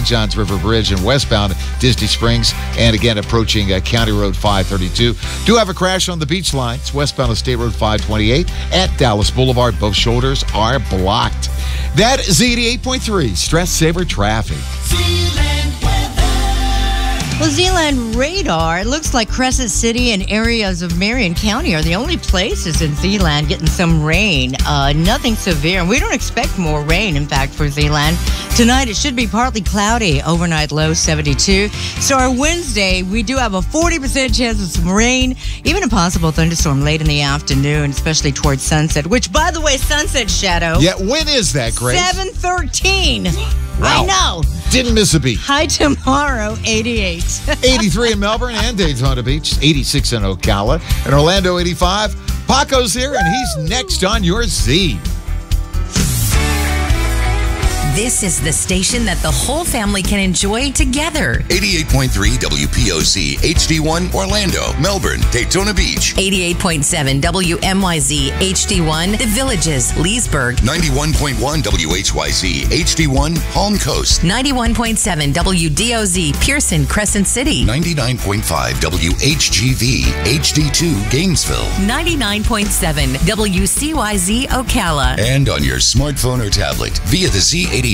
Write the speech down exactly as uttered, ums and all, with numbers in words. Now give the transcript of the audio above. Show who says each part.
Speaker 1: John's River Bridge and westbound Disney Springs. And again, approaching uh, County Road five thirty-two. Do have a crash on the beach line. It's westbound of State Road five twenty-eight at Dallas Boulevard. Both shoulders are blocked. That is eighty-eight point three Stress Saver Traffic.
Speaker 2: Well, Zealand radar, it looks like Crescent City and areas of Marion County are the only places in Zealand getting some rain. Uh, nothing severe, and we don't expect more rain, in fact, for Zealand. Tonight, it should be partly cloudy, overnight low seventy-two. So our Wednesday, we do have a forty percent chance of some rain, even a possible thunderstorm late in the afternoon, especially towards sunset, which, by the way, sunset shadow.
Speaker 1: Yeah, when is that, Grace?
Speaker 2: seven thirteen.
Speaker 1: Wow.
Speaker 2: I know.
Speaker 1: Didn't miss a beat.
Speaker 2: High tomorrow, eighty-eight.
Speaker 1: eighty-three in Melbourne and Daytona Beach. eighty-six in Ocala. And Orlando, eighty-five. Paco's here, and he's next on your Z.
Speaker 3: This is the station that the whole family can enjoy together.
Speaker 4: eighty-eight point three W P O Z H D one Orlando, Melbourne, Daytona Beach.
Speaker 3: eighty-eight point seven W M Y Z H D one The Villages, Leesburg.
Speaker 4: ninety-one point one W H Y Z H D one Palm Coast.
Speaker 3: ninety-one point seven W D O Z Pearson, Crescent City.
Speaker 4: ninety-nine point five W H G V H D two Gainesville.
Speaker 3: ninety-nine point seven W C Y Z Ocala.
Speaker 4: And on your smartphone or tablet via the Z eighty-eight